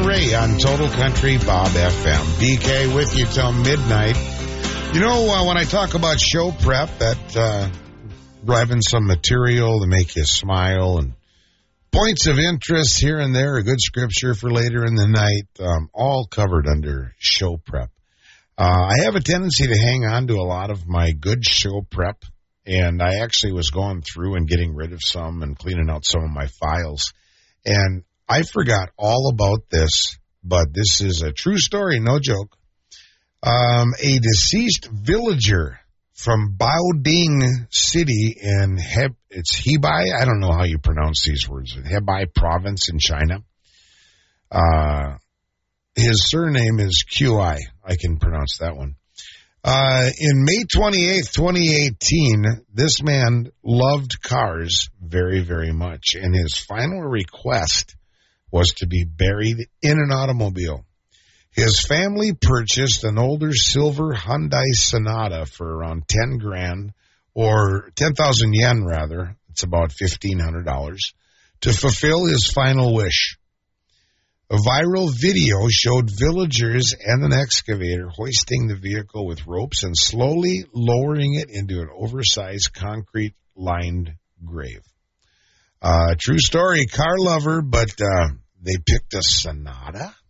Ray on Total Country Bob FM. DK with you till midnight. You know, when I talk about show prep, that grabbing some material to make you smile and points of interest here and there, a good scripture for later in the night, all covered under show prep. I have a tendency to hang on to a lot of my good show prep, and I actually was going through and getting rid of some and cleaning out some of my files. And I forgot all about this, but this is a true story, no joke. A deceased villager from Baoding City in it's Hebei. I don't know how you pronounce these words. Hebei province in China. His surname is QI. I can pronounce that one. In May 28th, 2018, this man loved cars very, very much, and his final request was to be buried in an automobile. His family purchased an older silver Hyundai Sonata for around 10 grand, or 10,000 yen rather. It's about $1,500, to fulfill his final wish. A viral video showed villagers and an excavator hoisting the vehicle with ropes and slowly lowering it into an oversized concrete-lined grave. True story, car lover, but they picked a Sonata?